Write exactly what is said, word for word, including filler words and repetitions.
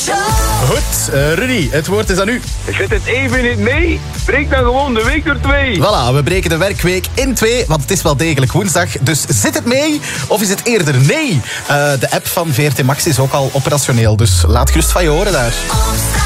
Goed, uh, Rudy, het woord is aan u. Zit het even niet mee? Breek dan gewoon de week door twee. Voilà, we breken de werkweek in twee, want het is wel degelijk woensdag. Dus zit het mee of is het eerder nee? Uh, de app van V R T Max is ook al operationeel, dus laat gerust van je horen daar.